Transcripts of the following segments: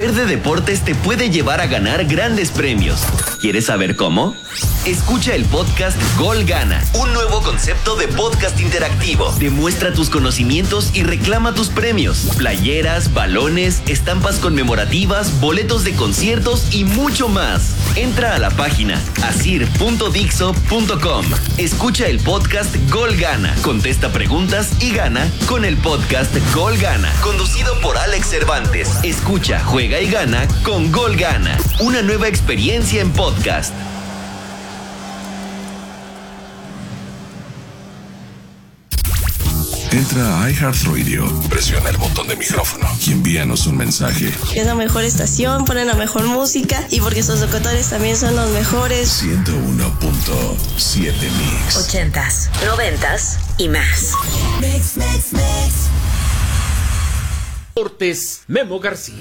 Saber de deportes te puede llevar a ganar grandes premios. ¿Quieres saber cómo? Escucha el podcast Gol Gana, un nuevo concepto de podcast interactivo. Demuestra tus conocimientos y reclama tus premios. Playeras, balones, estampas conmemorativas, boletos de conciertos y mucho más. Entra a la página asir.dixo.com. Escucha el podcast Gol Gana. Contesta preguntas y gana con el podcast Gol Gana, conducido por Alex Cervantes. Escucha, juega y gana con Gol Gana. Una nueva experiencia en podcast. Entra a iHeartRadio, presiona el botón de micrófono y envíanos un mensaje. Es la mejor estación, ponen la mejor música y porque sus locutores también son los mejores. 101.7 Mix. 80s, 90s y más. Mix. Deportes, Memo García.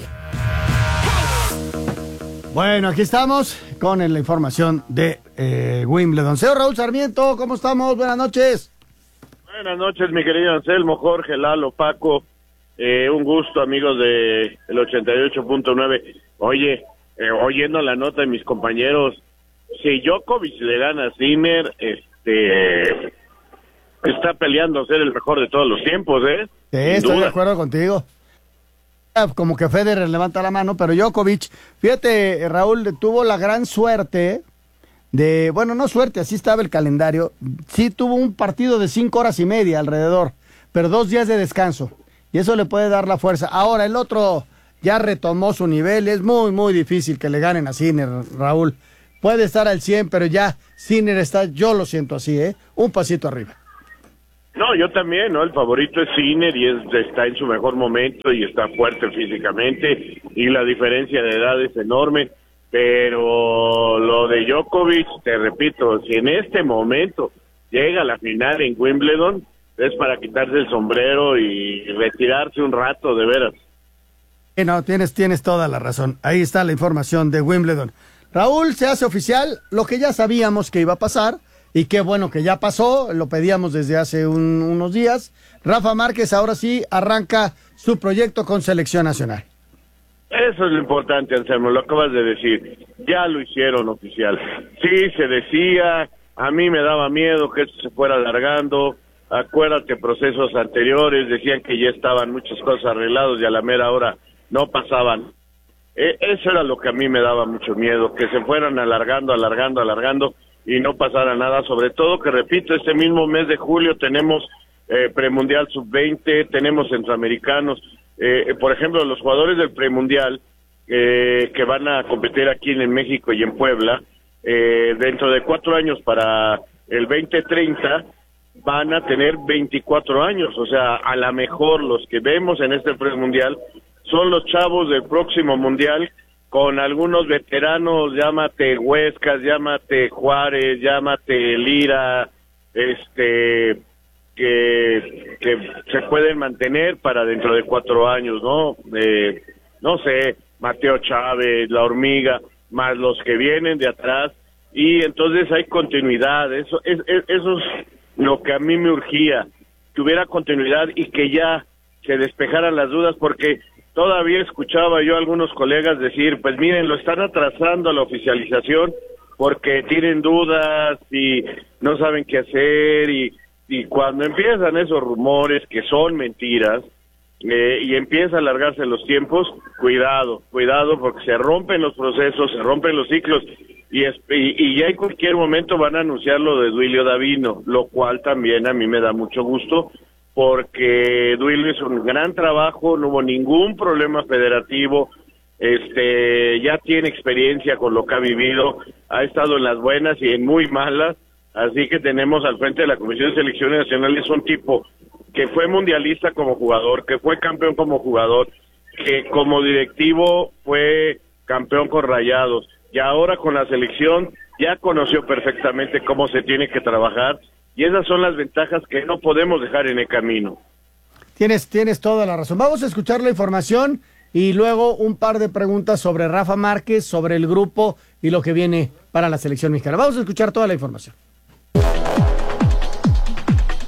Bueno, aquí estamos con la información de Wimbledon. Señor Raúl Sarmiento, ¿cómo estamos? Buenas noches. Buenas noches, mi querido Anselmo, Jorge, Lalo, Paco. Un gusto, amigos de el 88.9. Oye, oyendo la nota de mis compañeros, si Djokovic le gana a Sinner, está peleando a ser el mejor de todos los tiempos, ¿eh? Sí, estoy de acuerdo contigo. Como que Federer levanta la mano, pero Djokovic, fíjate, Raúl, tuvo la gran suerte de, bueno, no suerte, así estaba el calendario, sí tuvo un partido de 5 horas y media alrededor, pero 2 días de descanso, y eso le puede dar la fuerza. Ahora, el otro ya retomó su nivel, es muy, muy difícil que le ganen a Sinner, Raúl. Puede estar al 100, pero ya Sinner está, yo lo siento así, un pasito arriba. No, yo también, ¿no? El favorito es Sinner y está en su mejor momento y está fuerte físicamente y la diferencia de edad es enorme, pero lo de Djokovic, te repito, si en este momento llega a la final en Wimbledon, es para quitarse el sombrero y retirarse un rato, de veras. No, tienes toda la razón. Ahí está la información de Wimbledon. Raúl, se hace oficial lo que ya sabíamos que iba a pasar. Y qué bueno que ya pasó, lo pedíamos desde hace unos días. Rafa Márquez ahora sí arranca su proyecto con Selección Nacional. Eso es lo importante, Anselmo, lo acabas de decir. Ya lo hicieron oficial. Sí, se decía, a mí me daba miedo que esto se fuera alargando. Acuérdate, procesos anteriores, decían que ya estaban muchas cosas arregladas y a la mera hora no pasaban. Eso era lo que a mí me daba mucho miedo, que se fueran alargando y no pasara nada, sobre todo que, repito, este mismo mes de julio tenemos premundial sub-20, tenemos centroamericanos, por ejemplo, los jugadores del premundial que van a competir aquí en México y en Puebla, dentro de 4 años para el 2030 van a tener 24 años, o sea, a lo mejor los que vemos en este premundial son los chavos del próximo mundial, con algunos veteranos, llámate Huescas, llámate Juárez, llámate Lira, que se pueden mantener para dentro de 4 años, ¿no? No sé, Mateo Chávez, La Hormiga, más los que vienen de atrás, y entonces hay continuidad. Eso es lo que a mí me urgía, que hubiera continuidad y que ya se despejaran las dudas, porque todavía escuchaba yo a algunos colegas decir, pues miren, lo están atrasando a la oficialización porque tienen dudas y no saben qué hacer, y cuando empiezan esos rumores que son mentiras y empieza a alargarse los tiempos, cuidado, porque se rompen los procesos, se rompen los ciclos y ya en cualquier momento van a anunciar lo de Duilio Davino, lo cual también a mí me da mucho gusto, porque Duilio hizo un gran trabajo, no hubo ningún problema federativo, ya tiene experiencia con lo que ha vivido, ha estado en las buenas y en muy malas, así que tenemos al frente de la Comisión de Selecciones Nacionales un tipo que fue mundialista como jugador, que fue campeón como jugador, que como directivo fue campeón con Rayados, y ahora con la selección ya conoció perfectamente cómo se tiene que trabajar. Y esas son las ventajas que no podemos dejar en el camino. Tienes toda la razón. Vamos a escuchar la información y luego un par de preguntas sobre Rafa Márquez, sobre el grupo y lo que viene para la selección mexicana. Vamos a escuchar toda la información.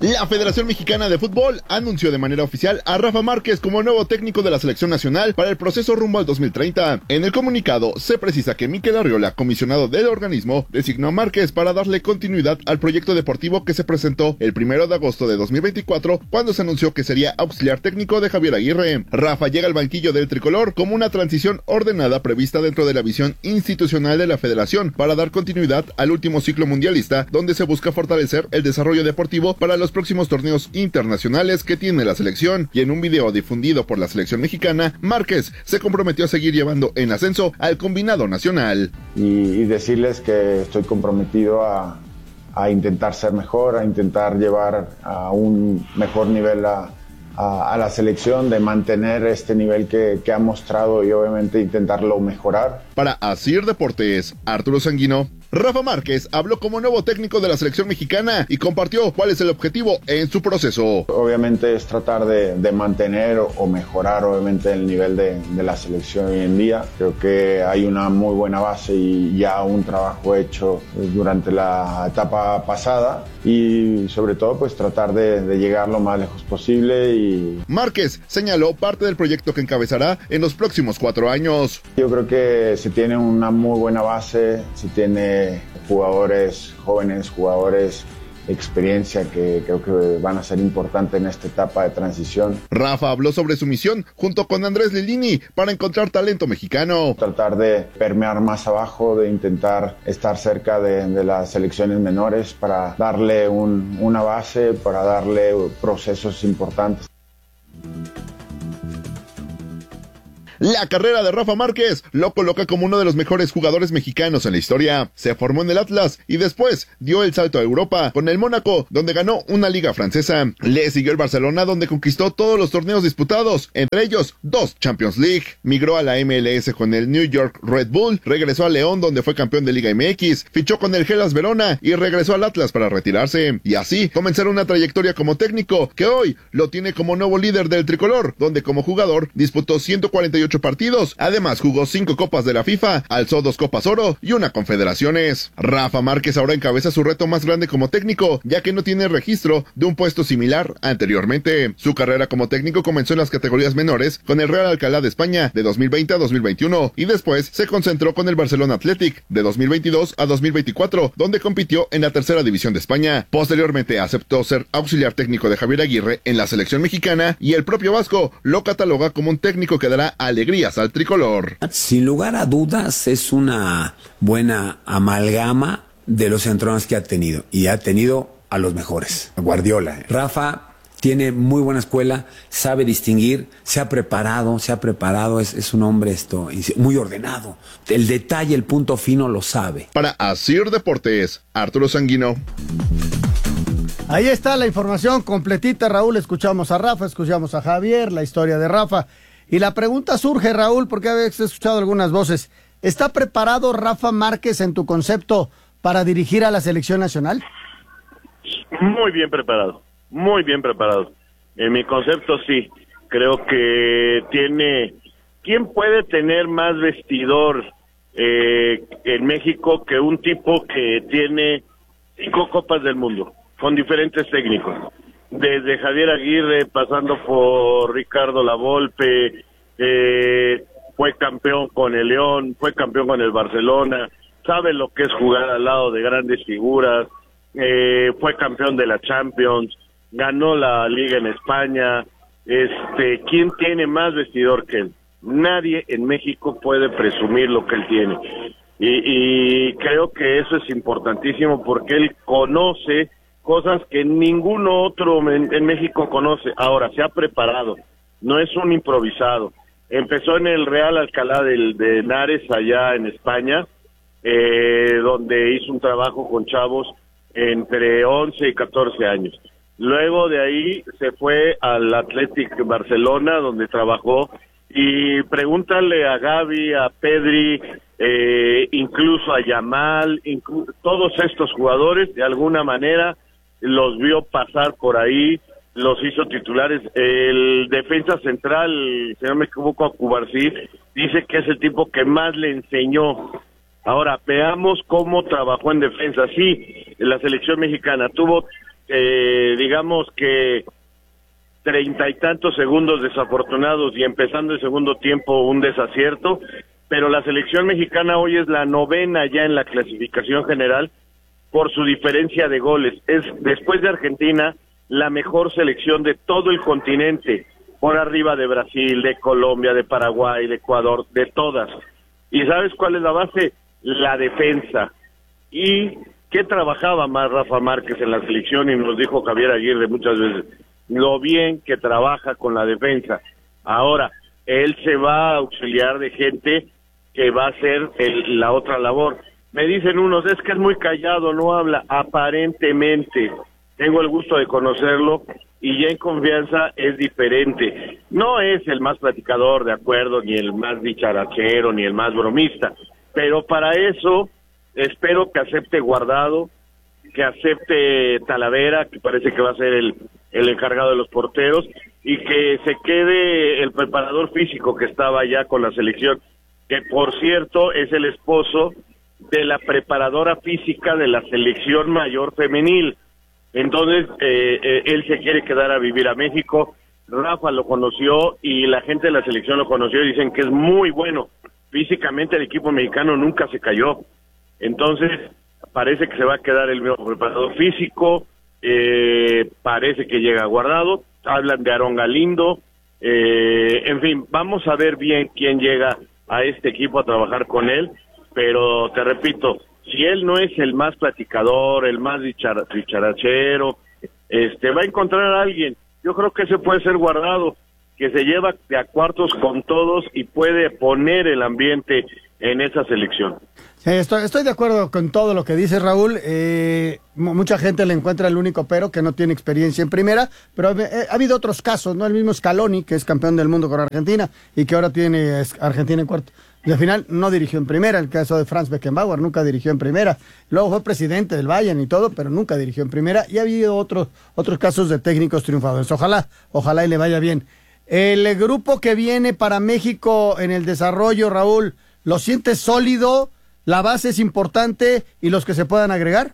La Federación Mexicana de Fútbol anunció de manera oficial a Rafa Márquez como nuevo técnico de la selección nacional para el proceso rumbo al 2030. En el comunicado se precisa que Mikel Arriola, comisionado del organismo, designó a Márquez para darle continuidad al proyecto deportivo que se presentó el 1 de agosto de 2024, cuando se anunció que sería auxiliar técnico de Javier Aguirre. Rafa llega al banquillo del tricolor como una transición ordenada prevista dentro de la visión institucional de la federación para dar continuidad al último ciclo mundialista, donde se busca fortalecer el desarrollo deportivo para los próximos torneos internacionales que tiene la selección. Y en un video difundido por la selección mexicana, Márquez se comprometió a seguir llevando en ascenso al combinado nacional. Y decirles que estoy comprometido a intentar ser mejor, a intentar llevar a un mejor nivel a la selección, de mantener este nivel que ha mostrado y obviamente intentarlo mejorar. Para Asir Deportes, Arturo Sanguino. Rafa Márquez habló como nuevo técnico de la selección mexicana y compartió cuál es el objetivo en su proceso. Obviamente es tratar de mantener o mejorar obviamente el nivel de la selección hoy en día. Creo que hay una muy buena base y ya un trabajo hecho durante la etapa pasada, y sobre todo pues tratar de llegar lo más lejos posible. Y Márquez señaló parte del proyecto que encabezará en los próximos 4 años. Yo creo que se tiene una muy buena base, se tiene jugadores jóvenes, jugadores de experiencia que creo que van a ser importantes en esta etapa de transición. Rafa habló sobre su misión junto con Andrés Lilini para encontrar talento mexicano. Tratar de permear más abajo, de intentar estar cerca de las selecciones menores para darle una base, para darle procesos importantes. La carrera de Rafa Márquez lo coloca como uno de los mejores jugadores mexicanos en la historia. Se formó en el Atlas y después dio el salto a Europa con el Mónaco, donde ganó una liga francesa. Le siguió el Barcelona, donde conquistó todos los torneos disputados, entre ellos 2 Champions League. Migró a la MLS con el New York Red Bull, regresó a León, donde fue campeón de Liga MX, fichó con el Hellas Verona y regresó al Atlas para retirarse. Y así comenzaron una trayectoria como técnico que hoy lo tiene como nuevo líder del tricolor, donde como jugador disputó 148 partidos, además jugó 5 copas de la FIFA, alzó 2 copas oro y 1 confederaciones. Rafa Márquez ahora encabeza su reto más grande como técnico, ya que no tiene registro de un puesto similar anteriormente. Su carrera como técnico comenzó en las categorías menores con el Real Alcalá de España de 2020 a 2021 y después se concentró con el Barcelona Athletic de 2022 a 2024, donde compitió en la tercera división de España. Posteriormente aceptó ser auxiliar técnico de Javier Aguirre en la selección mexicana y el propio Vasco lo cataloga como un técnico que dará alegrías al tricolor. Sin lugar a dudas es una buena amalgama de los entrenadores que ha tenido, y ha tenido a los mejores. Guardiola. Rafa tiene muy buena escuela, sabe distinguir, se ha preparado, es un hombre muy ordenado. El detalle, el punto fino lo sabe. Para Asir Deportes, Arturo Sanguino. Ahí está la información completita, Raúl. Escuchamos a Rafa, escuchamos a Javier, la historia de Rafa. Y la pregunta surge, Raúl, porque habéis escuchado algunas voces. ¿Está preparado Rafa Márquez en tu concepto para dirigir a la selección nacional? Muy bien preparado, muy bien preparado. En mi concepto sí, creo que tiene... ¿Quién puede tener más vestidor en México que un tipo que tiene 5 copas del mundo, con diferentes técnicos? Desde Javier Aguirre, pasando por Ricardo Lavolpe, fue campeón con el León, fue campeón con el Barcelona, sabe lo que es jugar al lado de grandes figuras, fue campeón de la Champions, ganó la Liga en España. ¿Quién tiene más vestidor que él? Nadie en México puede presumir lo que él tiene. Y creo que eso es importantísimo porque él conoce cosas que ningún otro en México conoce. Ahora, se ha preparado, no es un improvisado. Empezó en el Real Alcalá de Henares, allá en España, donde hizo un trabajo con chavos entre 11 y 14 años. Luego de ahí se fue al Athletic Barcelona, donde trabajó, y pregúntale a Gavi, a Pedri, incluso a Yamal, todos estos jugadores, de alguna manera, los vio pasar por ahí, los hizo titulares. El defensa central, si no me equivoco, a Cubarsí, dice que es el tipo que más le enseñó. Ahora, veamos cómo trabajó en defensa. Sí, la selección mexicana tuvo digamos que 30 y tantos segundos desafortunados y empezando el segundo tiempo un desacierto, pero la selección mexicana hoy es la 9ª ya en la clasificación general por su diferencia de goles. Es, después de Argentina, la mejor selección de todo el continente, por arriba de Brasil, de Colombia, de Paraguay, de Ecuador, de todas. ¿Y sabes cuál es la base? La defensa. ¿Y qué trabajaba más Rafa Márquez en la selección? Y nos dijo Javier Aguirre muchas veces, lo bien que trabaja con la defensa. Ahora, él se va a auxiliar de gente que va a hacer la otra labor. Me dicen unos, es que es muy callado, no habla. Aparentemente, tengo el gusto de conocerlo y ya en confianza es diferente. No es el más platicador, de acuerdo, ni el más dicharachero, ni el más bromista, pero para eso espero que acepte Guardado, que acepte Talavera, que parece que va a ser el encargado de los porteros, y que se quede el preparador físico que estaba ya con la selección, que por cierto es el esposo de la preparadora física de la selección mayor femenil. Entonces él se quiere quedar a vivir a México. Rafa lo conoció y la gente de la selección lo conoció y dicen que es muy bueno. Físicamente el equipo mexicano nunca se cayó. Entonces parece que se va a quedar el mismo preparador físico, parece que llega Guardado, hablan de Aarón Galindo, en fin, vamos a ver bien quién llega a este equipo a trabajar con él, pero te repito, si él no es el más platicador, el más dicharachero, va a encontrar a alguien. Yo creo que ese puede ser Guardado, que se lleva de a cuartos con todos y puede poner el ambiente en esa selección. Sí, estoy de acuerdo con todo lo que dice Raúl. Mucha gente le encuentra el único pero que no tiene experiencia en primera, pero ha habido otros casos, ¿no? El mismo Scaloni, que es campeón del mundo con Argentina y que ahora tiene Argentina en cuarto. Y al final no dirigió en primera, el caso de Franz Beckenbauer, nunca dirigió en primera. Luego fue presidente del Bayern y todo, pero nunca dirigió en primera. Y ha habido otros casos de técnicos triunfadores. Ojalá y le vaya bien. El grupo que viene para México en el desarrollo, Raúl, ¿lo sientes sólido? ¿La base es importante y los que se puedan agregar?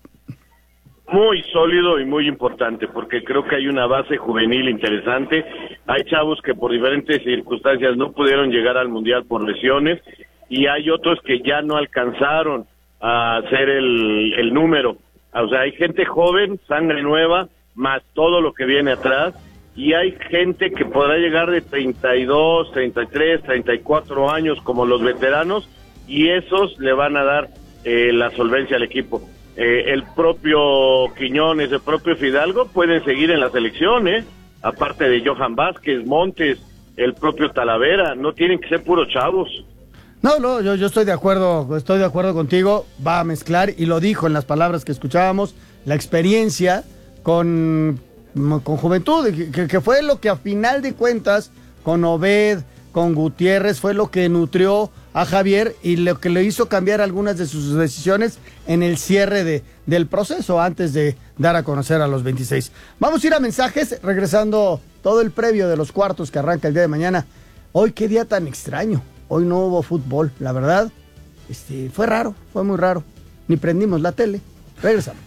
Muy sólido y muy importante, porque creo que hay una base juvenil interesante. Hay chavos que por diferentes circunstancias no pudieron llegar al Mundial por lesiones, y hay otros que ya no alcanzaron a hacer el número. O sea, hay gente joven, sangre nueva, más todo lo que viene atrás, y hay gente que podrá llegar de 32, 33, 34 años como los veteranos, y esos le van a dar la solvencia al equipo. El propio Quiñones, el propio Fidalgo pueden seguir en la selección, aparte de Johan Vázquez, Montes, el propio Talavera, no tienen que ser puros chavos. No, yo estoy de acuerdo contigo, va a mezclar, y lo dijo en las palabras que escuchábamos, la experiencia con juventud, que fue lo que a final de cuentas, con Obed, con Gutiérrez, fue lo que nutrió a Javier y lo que le hizo cambiar algunas de sus decisiones en el cierre del proceso antes de dar a conocer a los 26. Vamos a ir a mensajes, regresando todo el previo de los cuartos que arranca el día de mañana. Hoy qué día tan extraño, hoy no hubo fútbol, la verdad, fue raro, fue muy raro, ni prendimos la tele. Regresamos.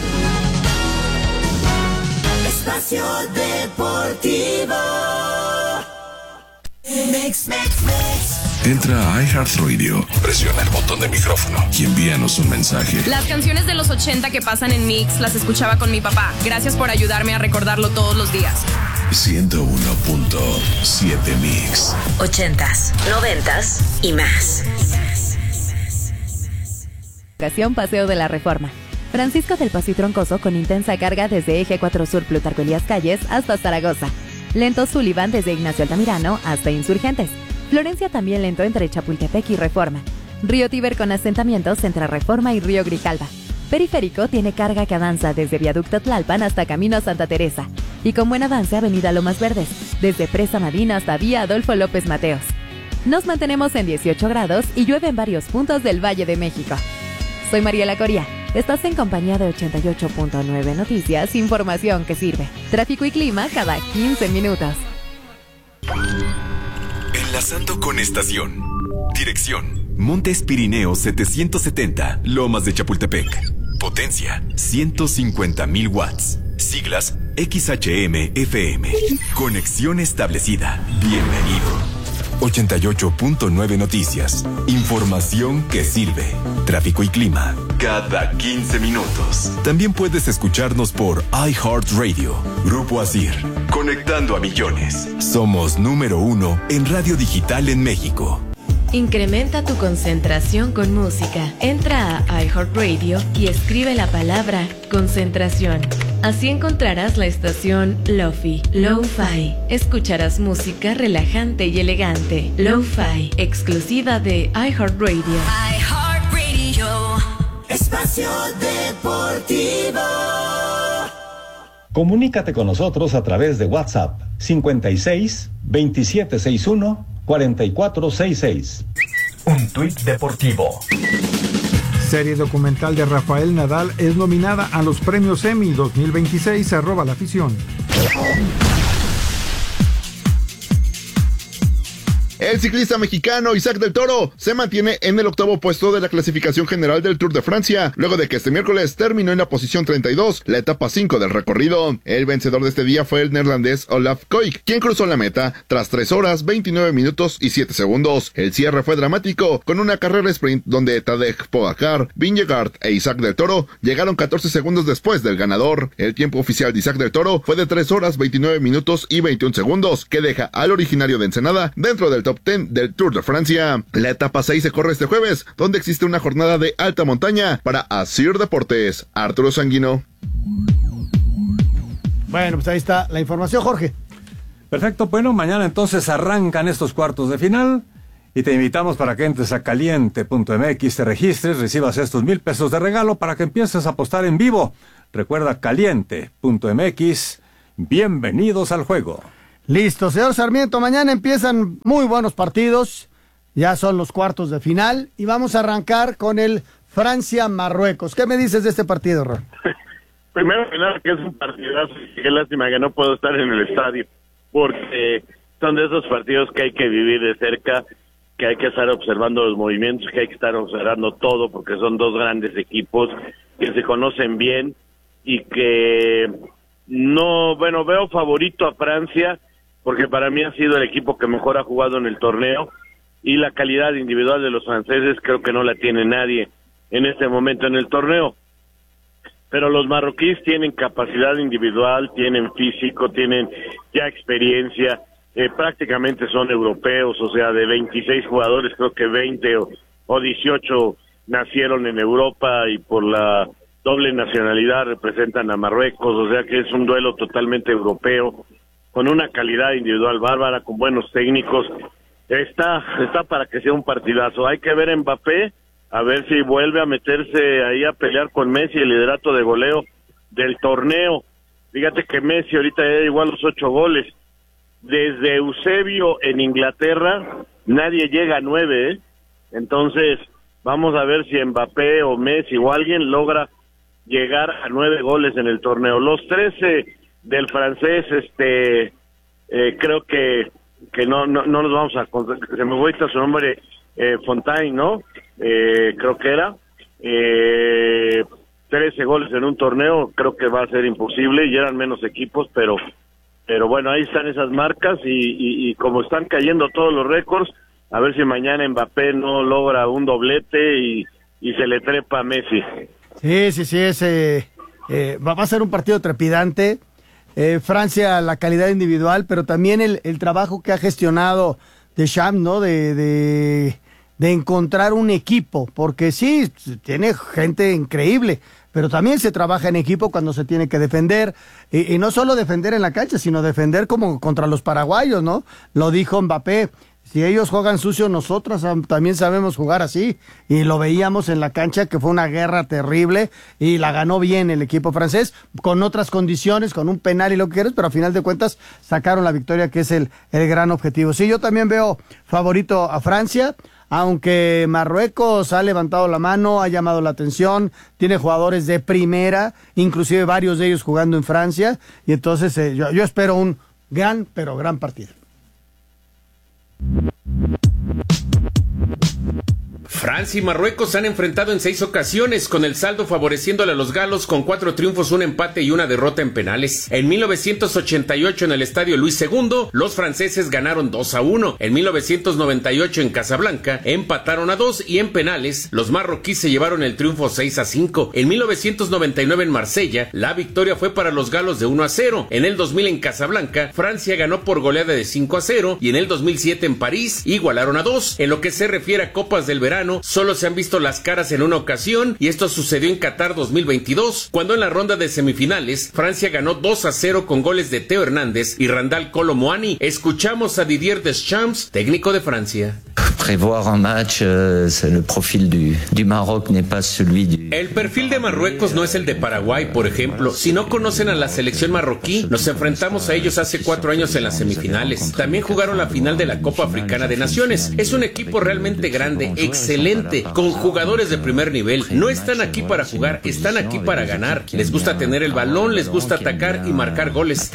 Espacio Deportivo. Mix. Entra a iHeartRadio, presiona el botón de micrófono y envíanos un mensaje. Las canciones de los 80 que pasan en Mix las escuchaba con mi papá. Gracias por ayudarme a recordarlo todos los días. 101.7 Mix. 80s, 90s y más. Paseo de la Reforma. Francisco del Paso y Troncoso con intensa carga desde Eje 4 Sur Plutarco Elías Calles hasta Zaragoza. Lento Sullivan desde Ignacio Altamirano hasta Insurgentes. Florencia también lento entre Chapultepec y Reforma. Río Tíber con asentamientos entre Reforma y Río Grijalva. Periférico tiene carga que avanza desde Viaducto Tlalpan hasta Camino Santa Teresa. Y con buen avance Avenida Lomas Verdes, desde Presa Madina hasta Vía Adolfo López Mateos. Nos mantenemos en 18 grados y llueve en varios puntos del Valle de México. Soy Mariela Coria. Estás en compañía de 88.9 Noticias, información que sirve. Tráfico y clima cada 15 minutos. Enlazando con estación. Dirección: Montes Pirineos 770, Lomas de Chapultepec. Potencia: 150,000 watts. Siglas XHM-FM. Conexión establecida. Bienvenido. 88.9 Noticias. Información que sirve. Tráfico y clima. Cada 15 minutos. También puedes escucharnos por iHeartRadio. Grupo Asir. Conectando a millones. Somos número 1 en radio digital en México. Incrementa tu concentración con música. Entra a iHeartRadio y escribe la palabra concentración. Así encontrarás la estación Lo-Fi, Lo-Fi. Escucharás música relajante y elegante. Lo-Fi, exclusiva de iHeartRadio. iHeartRadio. Espacio Deportivo. Comunícate con nosotros a través de WhatsApp 56 2761 4466. Un tuit deportivo. Serie documental de Rafael Nadal es nominada a los premios Emmy 2026, @LaAfición. El ciclista mexicano Isaac del Toro se mantiene en el 8º puesto de la clasificación general del Tour de Francia, luego de que este miércoles terminó en la posición 32, la etapa 5 del recorrido. El vencedor de este día fue el neerlandés Olaf Koik, quien cruzó la meta tras 3 horas, 29 minutos y 7 segundos. El cierre fue dramático, con una carrera sprint donde Tadej Pogacar, Vingegaard e Isaac del Toro llegaron 14 segundos después del ganador. El tiempo oficial de Isaac del Toro fue de 3 horas, 29 minutos y 21 segundos, que deja al originario de Ensenada dentro del top 10 del Tour de Francia. La etapa 6 se corre este jueves, donde existe una jornada de alta montaña. Para Asir Deportes, Arturo Sanguino. Bueno, pues ahí está la información, Jorge. Perfecto, bueno, mañana entonces arrancan estos cuartos de final y te invitamos para que entres a caliente.mx, te registres, recibas estos 1,000 pesos de regalo para que empieces a apostar en vivo. Recuerda caliente.mx, bienvenidos al juego. Listo, señor Sarmiento, mañana empiezan muy buenos partidos, ya son los cuartos de final y vamos a arrancar con el Francia-Marruecos. ¿Qué me dices de este partido, Ron? Primero que nada, que es un partidazo, qué lástima que no puedo estar en el estadio, porque son de esos partidos que hay que vivir de cerca, que hay que estar observando los movimientos, que hay que estar observando todo, porque son dos grandes equipos que se conocen bien y que no, bueno, veo favorito a Francia, porque para mí ha sido el equipo que mejor ha jugado en el torneo y la calidad individual de los franceses creo que no la tiene nadie en este momento en el torneo. Pero los marroquíes tienen capacidad individual, tienen físico, tienen ya experiencia, prácticamente son europeos, o sea, de 26 jugadores creo que 20 o 18 nacieron en Europa y por la doble nacionalidad representan a Marruecos, o sea que es un duelo totalmente europeo, con una calidad individual bárbara, con buenos técnicos. Está para que sea un partidazo. Hay que ver a Mbappé, a ver si vuelve a meterse ahí a pelear con Messi el liderato de goleo del torneo. Fíjate que Messi ahorita ya llegó a los 8 goles. Desde Eusebio en Inglaterra, nadie llega a 9, ¿eh? Entonces, vamos a ver si Mbappé o Messi o alguien logra llegar a 9 goles en el torneo. Los 13 del francés, creo que no nos vamos a... Se me fue su nombre, Fontaine, ¿no? Creo que era. 13 goles en un torneo, creo que va a ser imposible, y eran menos equipos, pero bueno, ahí están esas marcas, y como están cayendo todos los récords, a ver si mañana Mbappé no logra un doblete y se le trepa a Messi. Sí, va a ser un partido trepidante. Francia, la calidad individual, pero también el trabajo que ha gestionado Deschamps, ¿no? De encontrar un equipo, porque sí, tiene gente increíble, pero también se trabaja en equipo cuando se tiene que defender, y no solo defender en la cancha, sino defender como contra los paraguayos, ¿no? Lo dijo Mbappé. Si ellos juegan sucio, nosotros también sabemos jugar así, y lo veíamos en la cancha, que fue una guerra terrible, y la ganó bien el equipo francés, con otras condiciones, con un penal y lo que quieras, pero a final de cuentas sacaron la victoria, que es el gran objetivo. Sí, yo también veo favorito a Francia, aunque Marruecos ha levantado la mano, ha llamado la atención, tiene jugadores de primera, inclusive varios de ellos jugando en Francia, y entonces yo espero un gran partido. Francia y Marruecos se han enfrentado en 6 ocasiones, con el saldo favoreciéndole a los galos con 4 triunfos, un empate y una derrota en penales. En 1988 en el Estadio Luis II, los franceses ganaron 2-1. En 1998 en Casablanca empataron a 2 y en penales los marroquíes se llevaron el triunfo 6-5. En 1999 en Marsella la victoria fue para los galos de 1-0. En el 2000 en Casablanca Francia ganó por goleada de 5-0 y en el 2007 en París igualaron a 2. En lo que se refiere a Copas del Verano, solo se han visto las caras en una ocasión y esto sucedió en Qatar 2022, cuando en la ronda de semifinales Francia ganó 2-0 con goles de Teo Hernández y Randal Kolo Muani. Escuchamos a Didier Deschamps, técnico de Francia. Prévoir un match, el perfil du Maroc n'est pas celui du... El perfil de Marruecos no es el de Paraguay, por ejemplo. Si no conocen a la selección marroquí, nos enfrentamos a ellos hace 4 años en las semifinales. También jugaron la final de la Copa Africana de Naciones. Es un equipo realmente grande, excelente, con jugadores de primer nivel. No están aquí para jugar, están aquí para ganar. Les gusta tener el balón, les gusta atacar y marcar goles.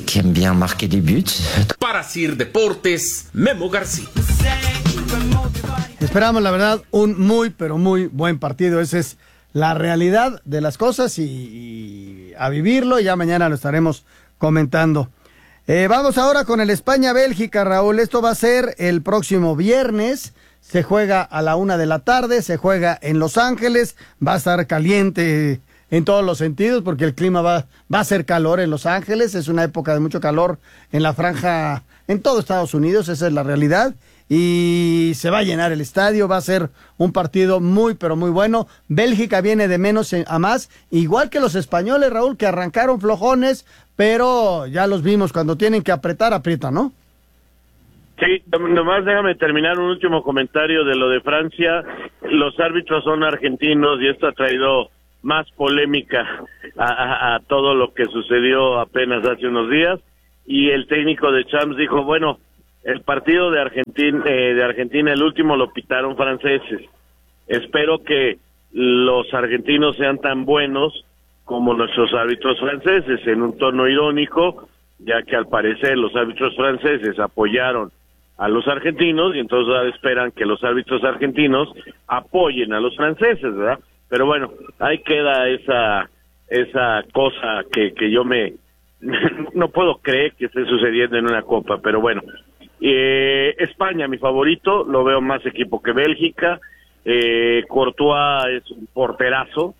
Para Sir Deportes, Memo García. Esperamos, la verdad, un muy, pero muy buen partido. Esa es la realidad de las cosas y a vivirlo. Ya mañana lo estaremos comentando. Vamos ahora con el España-Bélgica, Raúl. Esto va a ser el próximo viernes. Se juega a la 1:00 p.m, se juega en Los Ángeles. Va a estar caliente en todos los sentidos porque el clima va a ser calor en Los Ángeles. Es una época de mucho calor en la franja, en todo Estados Unidos. Esa es la realidad. Y se va a llenar el estadio, va a ser un partido muy, pero muy bueno. Bélgica viene de menos a más, igual que los españoles, Raúl, que arrancaron flojones, pero ya los vimos, cuando tienen que apretar, aprietan, ¿no? Sí, nomás déjame terminar un último comentario de lo de Francia. Los árbitros son argentinos y esto ha traído más polémica a todo lo que sucedió apenas hace unos días. Y el técnico de Champs dijo, bueno, el partido de Argentina, el último lo pitaron franceses. Espero que los argentinos sean tan buenos como nuestros árbitros franceses, en un tono irónico, ya que al parecer los árbitros franceses apoyaron a los argentinos y entonces ahora esperan que los árbitros argentinos apoyen a los franceses, ¿verdad? Pero bueno, ahí queda esa cosa que yo no puedo creer que esté sucediendo en una copa, pero bueno. España, mi favorito, lo veo más equipo que Bélgica. Courtois es un porterazo,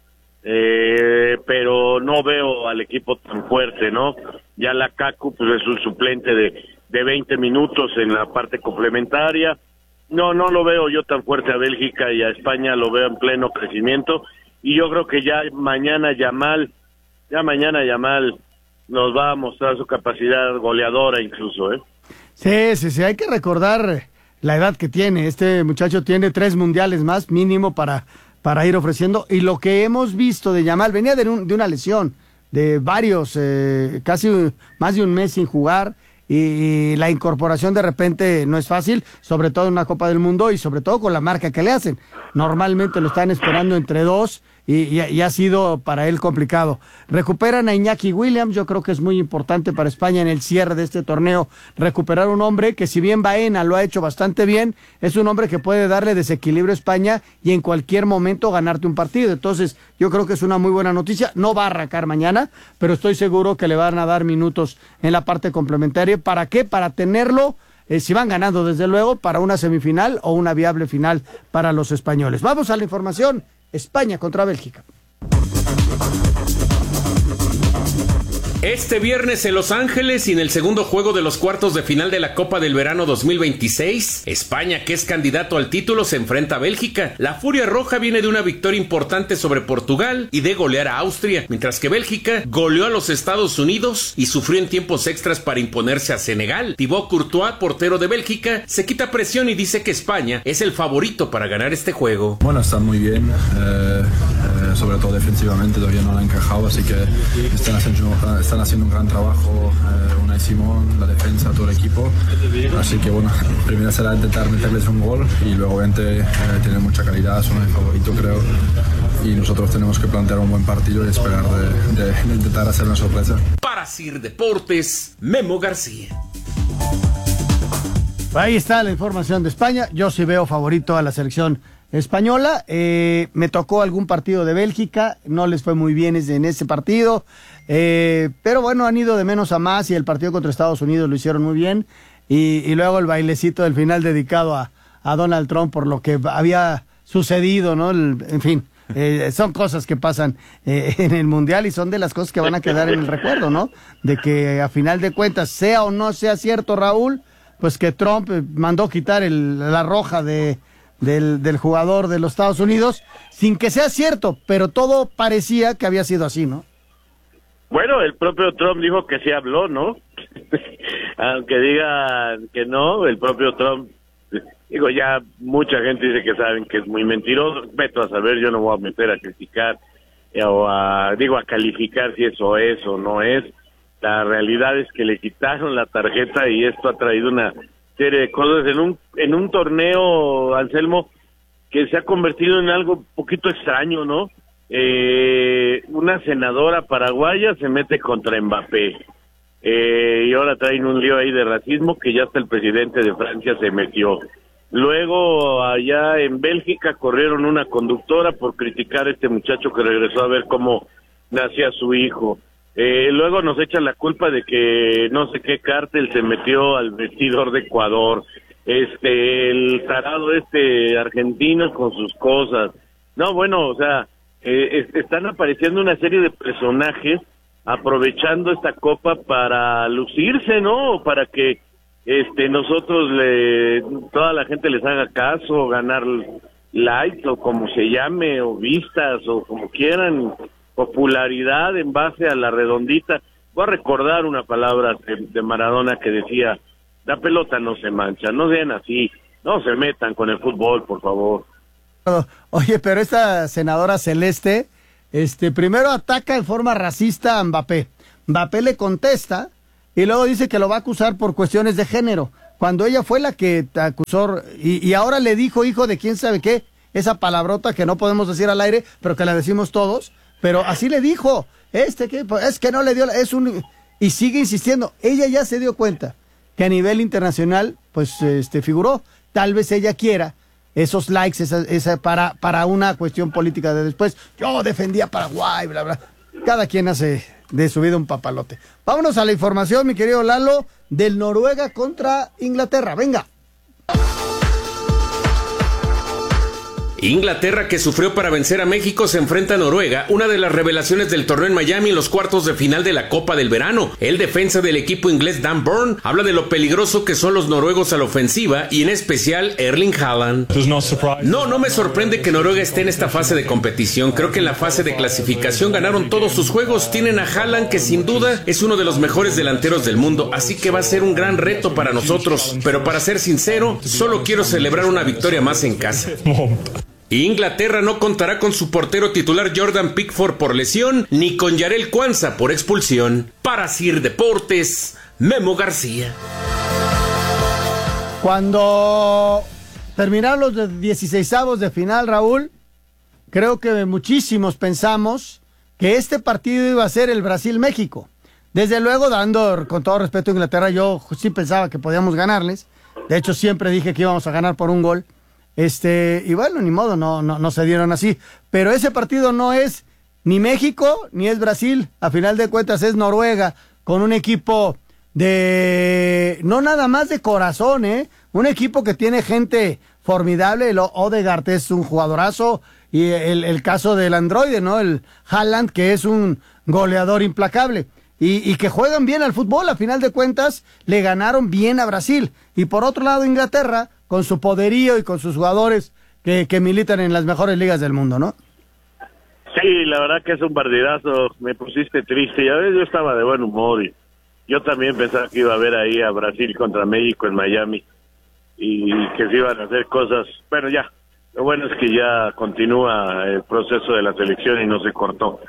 pero no veo al equipo tan fuerte, ¿no? Ya Lukaku pues es un suplente de 20 minutos en la parte complementaria. No lo veo yo tan fuerte a Bélgica, y a España lo veo en pleno crecimiento, y yo creo que ya mañana Yamal nos va a mostrar su capacidad goleadora incluso, Sí, hay que recordar la edad que tiene. Este muchacho tiene 3 mundiales más mínimo para ir ofreciendo, y lo que hemos visto de Yamal, venía de una lesión de varios, casi más de un mes sin jugar, y la incorporación de repente no es fácil, sobre todo en una Copa del Mundo y sobre todo con la marca que le hacen. Normalmente lo están esperando entre 2 y ha sido para él complicado. Recuperan a Iñaki Williams, yo creo que es muy importante para España en el cierre de este torneo, recuperar un hombre que, si bien Baena lo ha hecho bastante bien, es un hombre que puede darle desequilibrio a España y en cualquier momento ganarte un partido. Entonces yo creo que es una muy buena noticia. No va a arrancar mañana, pero estoy seguro que le van a dar minutos en la parte complementaria. ¿Para qué? Para tenerlo, si van ganando desde luego, para una semifinal o una viable final para los españoles. Vamos a la información. España contra Bélgica. Este viernes en Los Ángeles y en el segundo juego de los cuartos de final de la Copa del Verano 2026, España, que es candidato al título, se enfrenta a Bélgica. La Furia Roja viene de una victoria importante sobre Portugal y de golear a Austria, mientras que Bélgica goleó a los Estados Unidos y sufrió en tiempos extras para imponerse a Senegal. Thibaut Courtois, portero de Bélgica, se quita presión y dice que España es el favorito para ganar este juego. Bueno, están muy bien, sobre todo defensivamente todavía no la han encajado, así que están haciendo un gran trabajo, Unai Simón, la defensa, todo el equipo, así que bueno, primero será intentar meterles un gol y luego obviamente tienen mucha calidad, son el favorito creo, y nosotros tenemos que plantear un buen partido y esperar de intentar hacer una sorpresa. Para Sir Deportes, Memo García. Ahí está la información de España. Yo sí veo favorito a la selección española. Me tocó algún partido de Bélgica, no les fue muy bien en ese partido, pero bueno, han ido de menos a más y el partido contra Estados Unidos lo hicieron muy bien. Y luego el bailecito del final dedicado a Donald Trump por lo que había sucedido, ¿no? En fin, son cosas que pasan en el Mundial y son de las cosas que van a quedar en el recuerdo, ¿no? De que a final de cuentas, sea o no sea cierto, Raúl, pues que Trump mandó quitar la roja del jugador de los Estados Unidos sin que sea cierto, pero todo parecía que había sido así, ¿no? Bueno, el propio Trump dijo que sí habló, ¿no? Aunque digan que no, el propio Trump, digo, ya mucha gente dice que saben que es muy mentiroso, veto a saber, yo no voy a meter a criticar o a calificar si eso es o no es. La realidad es que le quitaron la tarjeta y esto ha traído una serie de cosas en un torneo, Anselmo, que se ha convertido en algo un poquito extraño, ¿no? Una senadora paraguaya se mete contra Mbappé. Y ahora traen un lío ahí de racismo que ya hasta el presidente de Francia se metió. Luego allá en Bélgica corrieron una conductora por criticar a este muchacho que regresó a ver cómo nacía su hijo. Luego nos echan la culpa de que no sé qué cártel se metió al vestidor de Ecuador. El tarado argentino con sus cosas. No, bueno, o sea, están apareciendo una serie de personajes aprovechando esta copa para lucirse, ¿no? O para que nosotros toda la gente les haga caso, ganar likes o como se llame, o vistas o como quieran, popularidad en base a la redondita. Voy a recordar una palabra de Maradona que decía: la pelota no se mancha, no sean así, no se metan con el fútbol, por favor. Oye, pero esta senadora celeste, primero ataca en forma racista a Mbappé. Mbappé le contesta y luego dice que lo va a acusar por cuestiones de género, cuando ella fue la que te acusó y ahora le dijo hijo de quién sabe qué, esa palabrota que no podemos decir al aire, pero que la decimos todos, pero así le dijo, es que no le dio, y sigue insistiendo. Ella ya se dio cuenta que a nivel internacional, pues, figuró. Tal vez ella quiera esos likes, para una cuestión política de después. Yo defendía a Paraguay, bla, bla. Cada quien hace de su vida un papalote. Vámonos a la información, mi querido Lalo, del Noruega contra Inglaterra. Venga. Inglaterra, que sufrió para vencer a México, se enfrenta a Noruega, una de las revelaciones del torneo en Miami en los cuartos de final de la Copa del Verano. El defensa del equipo inglés Dan Burn habla de lo peligroso que son los noruegos a la ofensiva y en especial Erling Haaland. No me sorprende que Noruega esté en esta fase de competición. Creo que en la fase de clasificación ganaron todos sus juegos. Tienen a Haaland, que sin duda es uno de los mejores delanteros del mundo, así que va a ser un gran reto para nosotros. Pero para ser sincero, solo quiero celebrar una victoria más en casa. Inglaterra no contará con su portero titular Jordan Pickford por lesión, ni con Yarel Kwanzaa por expulsión. Para Sir Deportes, Memo García. Cuando terminaron los 16avos de final, Raúl, creo que muchísimos pensamos que este partido iba a ser el Brasil-México. Desde luego, dando con todo respeto a Inglaterra, yo sí pensaba que podíamos ganarles. De hecho, siempre dije que íbamos a ganar por un gol. Y bueno, ni modo, no se dieron así. Pero ese partido no es ni México ni es Brasil. A final de cuentas es Noruega, con un equipo no nada más de corazón, un equipo que tiene gente formidable. El Odegaard es un jugadorazo, y el caso del androide, ¿no? El Haaland, que es un goleador implacable. Y que juegan bien al fútbol. A final de cuentas le ganaron bien a Brasil. Y por otro lado, Inglaterra, con su poderío y con sus jugadores que militan en las mejores ligas del mundo, ¿no? Sí, la verdad que es un partidazo. Me pusiste triste. Ya ves, yo estaba de buen humor y yo también pensaba que iba a ver ahí a Brasil contra México en Miami y que se iban a hacer cosas. Bueno, ya. Lo bueno es que ya continúa el proceso de la selección y no se cortó.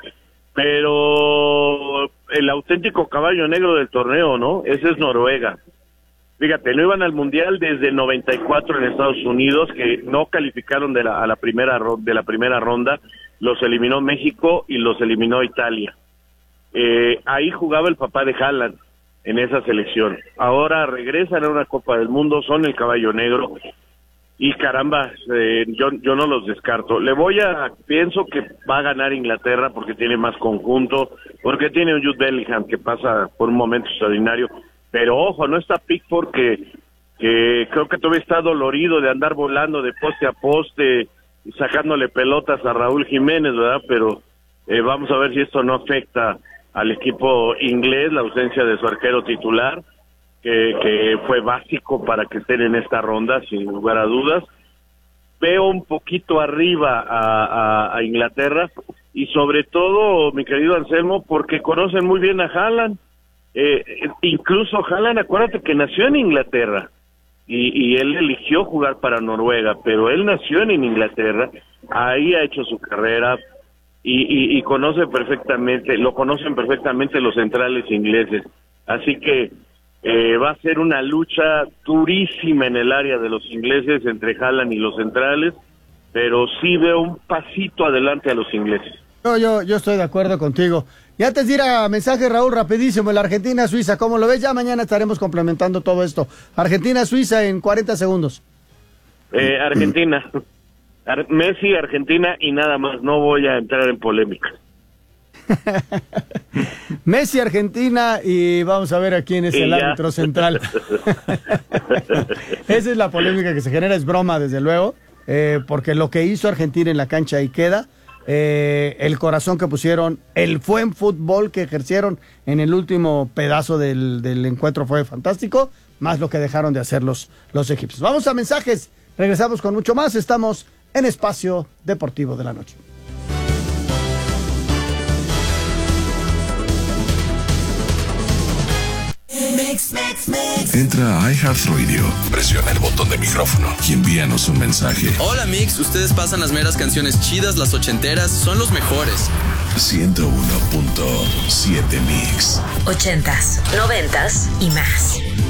Pero el auténtico caballo negro del torneo, ¿no? Ese es Noruega. Fíjate, no iban al Mundial desde el 94 en Estados Unidos, que no calificaron de la primera ronda, los eliminó México y los eliminó Italia. Ahí jugaba el papá de Haaland en esa selección. Ahora regresan a una Copa del Mundo, son el caballo negro. y caramba, yo no los descarto. Pienso que va a ganar Inglaterra porque tiene más conjunto, porque tiene un Jude Bellingham que pasa por un momento extraordinario, pero ojo, no está Pickford que creo que todavía está dolorido de andar volando de poste a poste y sacándole pelotas a Raúl Jiménez, ¿verdad? Pero vamos a ver si esto no afecta al equipo inglés, la ausencia de su arquero titular, que fue básico para que estén en esta ronda, sin lugar a dudas. Veo un poquito arriba a Inglaterra, y sobre todo, mi querido Anselmo, porque conocen muy bien a Haaland. Incluso Haaland, acuérdate que nació en Inglaterra, y él eligió jugar para Noruega, pero él nació en Inglaterra, ahí ha hecho su carrera, y lo conocen perfectamente los centrales ingleses. Así que va a ser una lucha durísima en el área de los ingleses entre Haaland y los centrales, pero sí veo un pasito adelante a los ingleses. Yo estoy de acuerdo contigo. Y antes de ir a mensaje, Raúl, rapidísimo, la Argentina-Suiza, ¿cómo lo ves? Ya mañana estaremos complementando todo esto. Argentina-Suiza en 40 segundos. Argentina. Messi, Argentina y nada más, no voy a entrar en polémica. Messi, Argentina, y vamos a ver a quién es el árbitro central. Esa es la polémica que se genera, es broma desde luego, porque lo que hizo Argentina en la cancha ahí queda, el corazón que pusieron, el buen fútbol que ejercieron en el último pedazo del encuentro fue fantástico, más lo que dejaron de hacer los egipcios. Vamos a mensajes, regresamos con mucho más, estamos en Espacio Deportivo de la Noche. Entra a iHeartRadio, presiona el botón de micrófono y envíanos un mensaje. Hola Mix, ustedes pasan las meras canciones chidas, las ochenteras, son los mejores. 101.7 Mix. 80s, 90s y más.